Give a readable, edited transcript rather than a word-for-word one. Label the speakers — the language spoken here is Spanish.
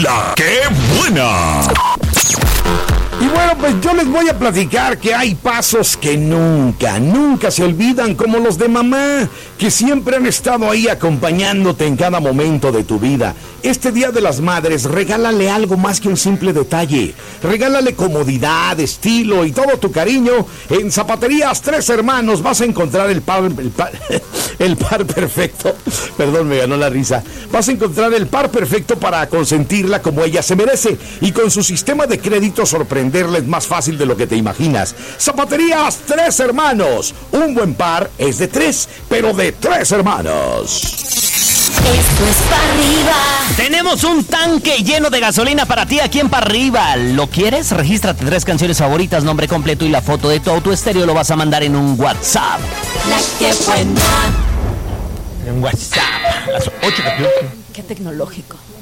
Speaker 1: ¡La qué buena!
Speaker 2: Y bueno, pues yo les voy a platicar que hay pasos que nunca se olvidan, como los de mamá, que siempre han estado ahí acompañándote en cada momento de tu vida. Este Día de las Madres, regálale algo más que un simple detalle. Regálale comodidad, estilo y todo tu cariño. En Zapaterías Tres Hermanos vas a encontrar el par perfecto. Perdón, me ganó la risa. Vas a encontrar el par perfecto para consentirla como ella se merece. Y con su sistema de crédito sorprenderla es más fácil de lo que te imaginas. Zapaterías Tres Hermanos. Un buen par es de tres, pero de tres hermanos.
Speaker 3: Esto es Pa' Arriba.
Speaker 4: Tenemos un tanque lleno de gasolina para ti aquí en Pa' Arriba. ¿Lo quieres? Regístrate 3 canciones favoritas, nombre completo y la foto de tu auto estéreo. Lo vas a mandar en un WhatsApp.
Speaker 3: La que buena.
Speaker 4: En WhatsApp. Las 8:14.
Speaker 3: Qué tecnológico.